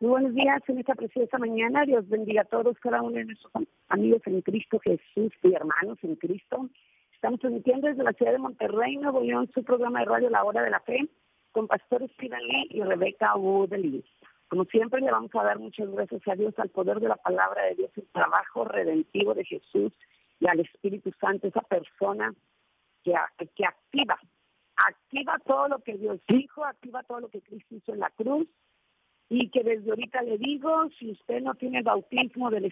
Muy buenos días en esta preciosa mañana. Dios bendiga a todos, cada uno de nuestros amigos en Cristo Jesús y hermanos en Cristo. Estamos transmitiendo desde la ciudad de Monterrey, Nuevo León, su programa de radio La Hora de la Fe, con Pastor Steven Lee y Rebeca Woodley. Como siempre, le vamos a dar muchas gracias a Dios, al poder de la palabra de Dios, el trabajo redentivo de Jesús y al Espíritu Santo, esa persona que activa todo lo que Dios dijo, activa todo lo que Cristo hizo en la cruz. Y que desde ahorita le digo, si usted no tiene el bautismo del